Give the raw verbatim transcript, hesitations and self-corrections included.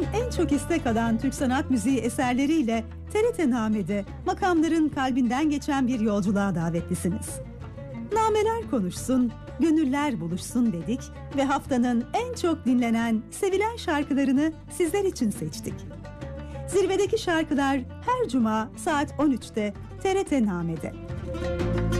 en çok istek alan Türk sanat müziği eserleriyle T R T Name'de makamların kalbinden geçen bir yolculuğa davetlisiniz. Nameler konuşsun, gönüller buluşsun dedik ve haftanın en çok dinlenen, sevilen şarkılarını sizler için seçtik. Zirvedeki şarkılar her cuma saat on üçte T R T Name'de.